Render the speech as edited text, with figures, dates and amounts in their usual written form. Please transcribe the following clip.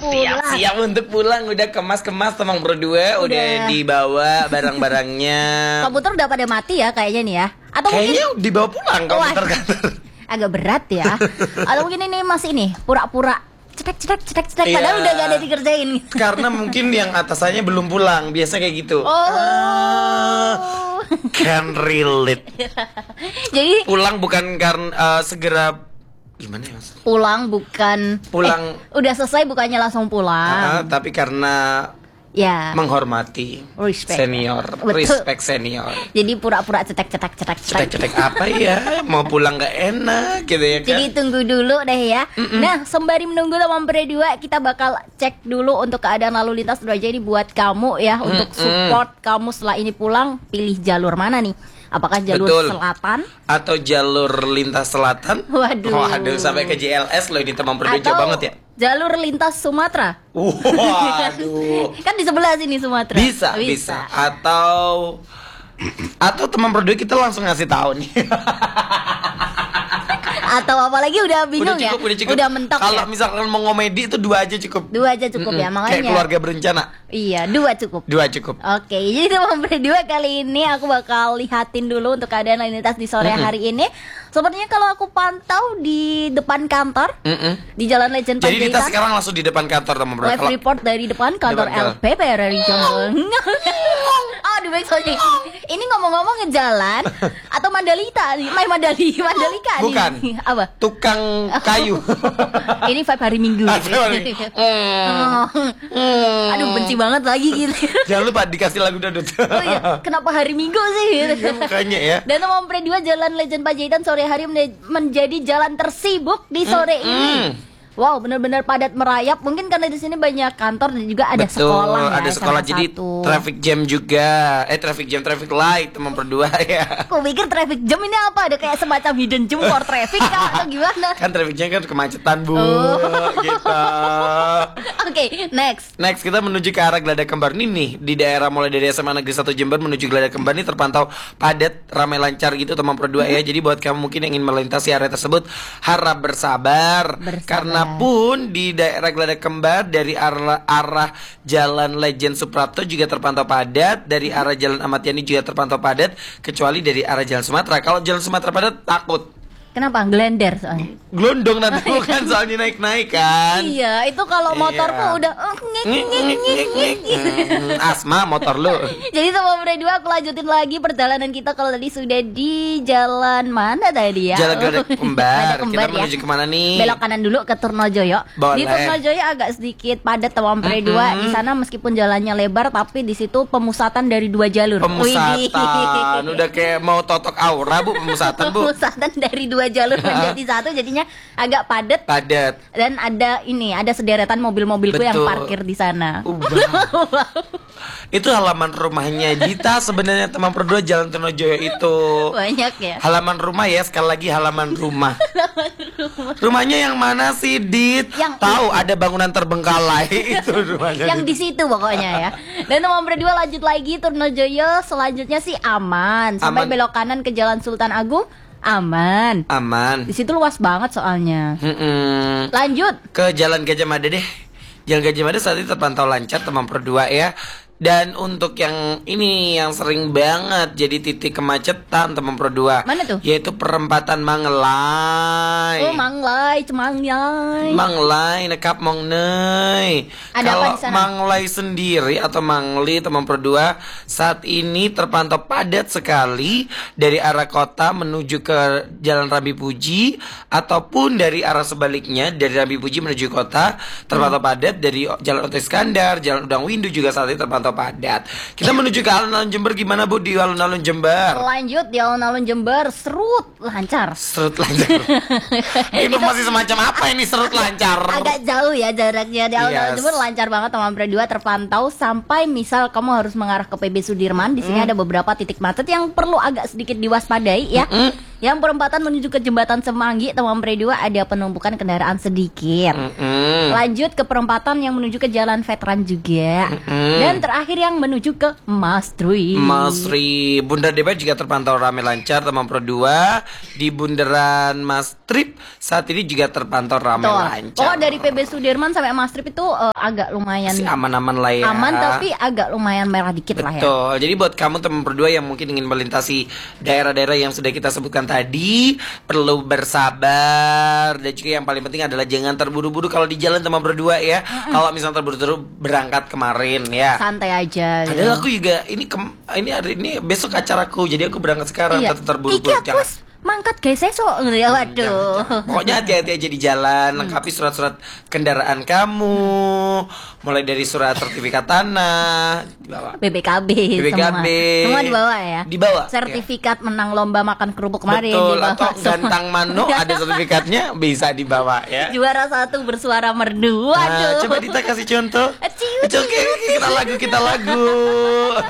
pulang. Siap untuk pulang. Udah kemas-kemas teman berdua. Udah dibawa barang-barangnya. Komputer udah pada mati ya kayaknya nih ya. Atau Kayaknya mungkin dibawa pulang komputer kantor. agak berat ya. Atau mungkin ini masih ini pura-pura cetek padahal udah gak ada dikerjain. Karena mungkin yang atasannya belum pulang. Biasa kayak gitu. Can relate. Jadi pulang bukan karena segera gimana ya mas? Pulang bukan udah selesai bukannya langsung pulang. Tapi karena ya menghormati senior, respect senior. Jadi pura-pura cetek apa ya? Mau pulang nggak enak gitu ya kan? Jadi tunggu dulu deh ya. Nah, sembari menunggu teman berdua, kita bakal cek dulu untuk keadaan lalu lintas dulu aja ini buat kamu ya, untuk support kamu setelah ini pulang. Pilih jalur mana nih? Apakah jalur selatan atau jalur lintas selatan? Waduh, sampai ke JLS loh ini teman berdua jauh banget ya. Jalur lintas Sumatera. Waduh. Kan di sebelah sini Sumatera. Bisa. Atau teman berdua kita langsung ngasih tahu nih. Atau apalagi udah bingung udah cukup. Udah mentok. Kalau misalkan mau ngomedi itu 2 aja cukup. 2 aja cukup ya, makanya. Kayak keluarga berencana. Iya, 2 cukup. Oke, jadi teman berdua kali ini aku bakal lihatin dulu untuk keadaan lalu lintas di sore hari ini. Sepertinya kalau aku pantau di depan kantor, di Jalan Legend Panjaitan. Jadi kita sekarang langsung di depan kantor teman berdua. Live report dari depan kantor LPP RRI Jombang. Aduh, baik sorry. Ini ngomong-ngomong ngejalan atau Mandalika nih? Bukan. Apa? Tukang kayu. Ini vibe hari Minggu. Aduh, benci banget lagi gitu. Jangan lupa dikasih lagu dangdut. Oh iya, kenapa hari Minggu sih? Makanya ya. Dan nomor 2 Jalan Legend Panjaitan sore hari menjadi jalan tersibuk di sore ini. Wow, benar-benar padat merayap. Mungkin karena di sini banyak kantor dan juga ada sekolah ya. Ada sekolah jadi traffic jam juga. Traffic light teman berdua ya. Kok pikir traffic jam ini apa? Ada kayak semacam hidden gem for traffic kah atau gimana? Kan traffic jam kan kemacetan bu. Gitu. Oke, next kita menuju ke arah Geladak Kembar nih di daerah mulai dari SMA Negeri 1 Jember menuju Geladak Kembar ini terpantau padat, ramai lancar gitu teman berdua ya. Jadi buat kamu mungkin yang ingin melintasi area tersebut harap bersabar. Karena pun di daerah Geladak Kembar dari arah Jalan Legend Suprapto juga terpantau padat, dari arah Jalan Ahmad Yani juga terpantau padat, kecuali dari arah Jalan Sumatera. Kalau Jalan Sumatera padat takut. Kenapa? Glender soalnya. Glondong nanti bukan soalnya naik-naik kan. Iya, itu kalau motorku udah asma motor lu. Jadi sama berdua aku lanjutin lagi perjalanan kita. Kalau tadi sudah di jalan mana tadi ya? Jalan Geladak Kembar. Kita menuju kemana nih? Belok kanan dulu ke Turnojoyo. Di Turnojoyo agak sedikit padat teman berdua. Di sana meskipun jalannya lebar tapi di situ pemusatan dari 2 jalur. Pemusatan. Udah kayak mau totok aura bu, pemusatan bu. Pemusatan dari 2 jalur menjadi 1, jadinya agak padat. Dan ada sederetan mobil-mobilku yang parkir di sana. Itu halaman rumahnya Dita sebenarnya teman berdua, Jalan Turnojoyo itu. Banyak ya. Halaman rumah ya, sekali lagi halaman rumah. Rumahnya yang mana sih Dit? Tahu ada bangunan terbengkalai itu rumahnya. Yang di situ pokoknya ya. Dan teman berdua lanjut lagi Turnojoyo, selanjutnya sih aman. Sampai belok kanan ke Jalan Sultan Agung. Aman. Di situ luas banget soalnya. Lanjut ke Jalan Gajah Mada deh. Jalan Gajah Mada saat ini terpantau lancar teman berdua ya. Dan untuk yang ini yang sering banget jadi titik kemacetan teman berdua. Mana tuh? Yaitu perempatan Manglai. Oh, Manglai, Cemanglai. Manglai nekap mong nei. Kalau Manglai sendiri atau Mangli teman berdua saat ini terpantau padat sekali dari arah kota menuju ke Jalan Rambi Puji ataupun dari arah sebaliknya dari Rambi Puji menuju kota terpantau padat, dari Jalan Oto Iskandar, Jalan Udang Windu juga saat ini terpantau padat. Kita menuju ke alun-alun Jember. Gimana bu di alun-alun Jember? Lanjut di alun-alun Jember, serut lancar. Itu masih semacam apa ini serut lancar? Agak jauh ya jaraknya. Di alun-alun Jember lancar banget teman berdua, terpantau sampai misal kamu harus mengarah ke PB Sudirman. Di sini ada beberapa titik macet yang perlu agak sedikit diwaspadai ya. Yang perempatan menuju ke jembatan Semanggi, teman Pre 2 ada penumpukan kendaraan sedikit. Lanjut ke perempatan yang menuju ke Jalan Veteran juga. Dan terakhir yang menuju ke Mastri. Bundaran DPR juga terpantau ramai lancar, teman Pro 2. Di Bundaran Mastrip saat ini juga terpantau ramai lancar. Dari PB Sudirman sampai Mastrip itu agak lumayan aman-aman lah ya. Aman tapi agak lumayan merah dikit lah ya. Betul. Jadi buat kamu teman Pro 2 yang mungkin ingin melintasi daerah-daerah yang sudah kita sebutkan tadi, perlu bersabar, dan juga yang paling penting adalah jangan terburu-buru kalau di jalan teman berdua ya. Kalau misalnya terburu-buru berangkat kemarin ya, santai aja. Padahal aku juga ini hari ini besok acaraku, jadi aku berangkat sekarang. Terburu-buru jangan mangkat guys, esok ya, waduh. Pokoknya hati-hati aja di jalan, lengkapi surat-surat kendaraan kamu, mulai dari surat sertifikat tanah, dibawa. BPKB semua dibawa ya. Dibawa. Sertifikat menang lomba makan kerupuk kemarin. Betul, dibawa atau gantang mano ada sertifikatnya bisa dibawa ya. Juara 1 bersuara merdu. Waduh. Coba Dita kasih contoh. Oke, kita lagu.